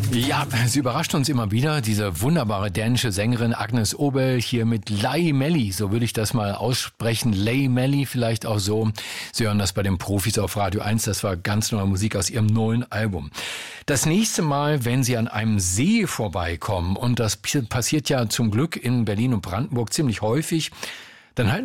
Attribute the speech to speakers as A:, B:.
A: Ja, sie überrascht uns immer wieder, diese wunderbare dänische Sängerin Agnes Obel hier mit Lei Melli, so würde ich das mal aussprechen, Lei Melli vielleicht auch so. Sie hören das bei den Profis auf Radio 1, das war ganz neue Musik aus ihrem neuen Album. Das nächste Mal, wenn Sie an einem See vorbeikommen, und das passiert ja zum Glück in Berlin und Brandenburg ziemlich häufig, dann halten